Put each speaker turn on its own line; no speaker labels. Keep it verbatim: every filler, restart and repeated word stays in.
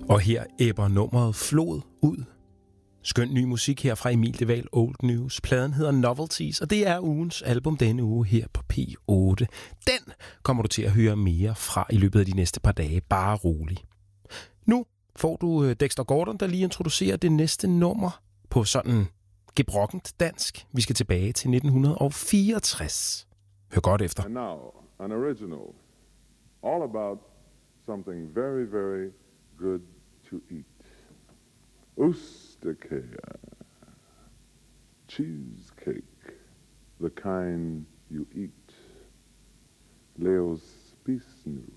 Og her æbber nummeret Flod ud. Skøn ny musik her fra Emil de Waal Old News. Pladen hedder Novelties, og det er ugens album denne uge her på P otte. Den kommer du til at høre mere fra i løbet af de næste par dage. Bare rolig. Nu får du Dexter Gordon, der lige introducerer det næste nummer på sådan gebrokkent dansk. Vi skal tilbage til nitten fireogtres. Hør godt efter.
And now, an original. All about something very, very good to eat. Osterkager. Cheesecake. The kind you eat. Leos Spis nu.